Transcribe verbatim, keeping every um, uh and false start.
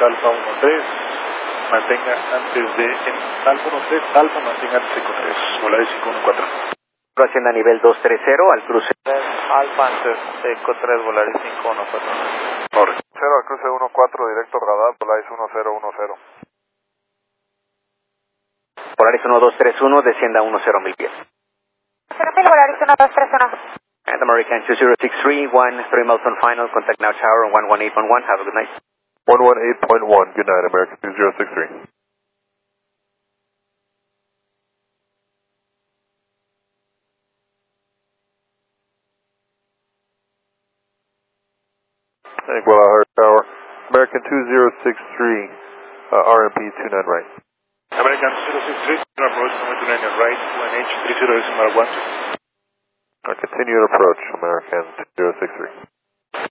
Alfa uno tres, mantenga antes de, en Alfa uno tres, Alfa mantenga antes de cinco tres, Volaris cinco uno cuatro. Hacienda nivel dos tres cero al cruce. Alfa antes cinco tres, Volaris cinco uno cuatro. Orden. cero al cruce uno cuatro, directo radar, Volaris uno cero uno cero. Volaris uno dos tres uno, descienda uno cero mil pies. Volaris uno dos tres uno. And American two zero six three, one three miles on final, contact now tower one one eight point one, have a good night. one one eight point one, good night, American two zero six three. Hey, Guadalajara Tower, American two zero six three, uh, R M P two nine right. American two zero six three, approach, number two nine right, U N H three zero decimal one two. Uh, continue to approach, American two zero six three.